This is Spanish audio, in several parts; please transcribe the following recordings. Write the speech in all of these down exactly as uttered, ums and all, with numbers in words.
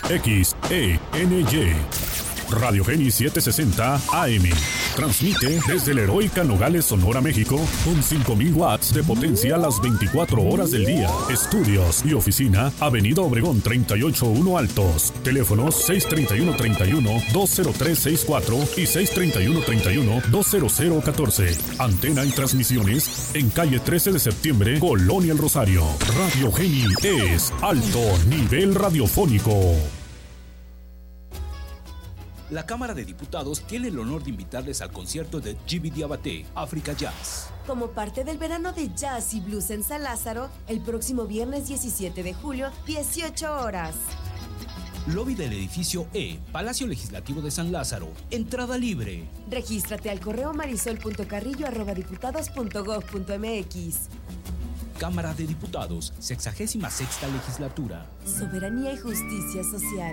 X E N Y. Radio Geni setecientos sesenta A M. Transmite desde la heroica Nogales, Sonora, México, con cinco mil watts de potencia las veinticuatro horas del día. Estudios y oficina, Avenida Obregón treinta y ocho uno Altos. Teléfonos seis treinta y uno treinta y uno dos cero tres sesenta y cuatro y seis treinta y uno treinta y uno dos cero cero catorce. Antena y transmisiones en calle trece de septiembre, Colonia El Rosario. Radio Geni es alto nivel radiofónico. La Cámara de Diputados tiene el honor de invitarles al concierto de Djiby Diabaté, Africa Jazz. Como parte del verano de jazz y blues en San Lázaro, el próximo viernes diecisiete de julio, dieciocho horas. Lobby del edificio E, Palacio Legislativo de San Lázaro. Entrada libre. Regístrate al correo marisol punto carrillo arroba diputados punto gob punto mx. Cámara de Diputados, sexagésima sexta legislatura. Soberanía y justicia social.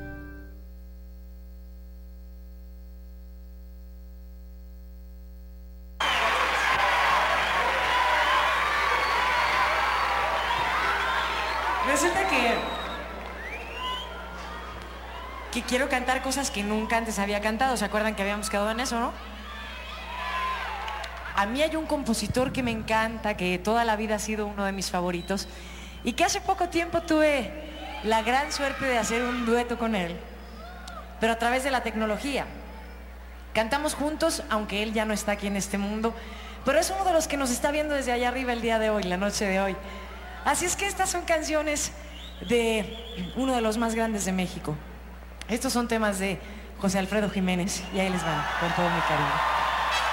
Resulta que, que quiero cantar cosas que nunca antes había cantado. ¿Se acuerdan que habíamos quedado en eso, no? A mí hay un compositor que me encanta, que toda la vida ha sido uno de mis favoritos y que hace poco tiempo tuve la gran suerte de hacer un dueto con él, pero a través de la tecnología. Cantamos juntos, aunque él ya no está aquí en este mundo, pero es uno de los que nos está viendo desde allá arriba el día de hoy, la noche de hoy. Así es que estas son canciones de uno de los más grandes de México. Estos son temas de José Alfredo Jiménez y ahí les van, con todo mi cariño.